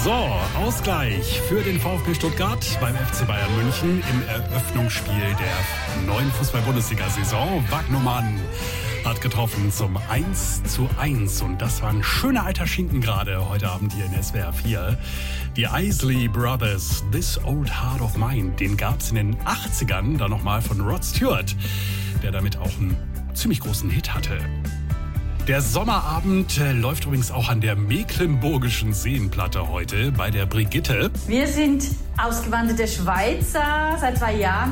So, Ausgleich für den VfB Stuttgart beim FC Bayern München im Eröffnungsspiel der neuen Fußball-Bundesliga-Saison. Wagnumann hat getroffen zum 1:1 und das war ein schöner alter Schinken gerade heute Abend hier in SWR 4. Die Isley Brothers, This Old Heart of Mine, den gab's in den 80ern dann nochmal von Rod Stewart, der damit auch einen ziemlich großen Hit hatte. Der Sommerabend läuft übrigens auch an der Mecklenburgischen Seenplatte heute bei der Brigitte. Wir sind ausgewanderte Schweizer seit 2 Jahren.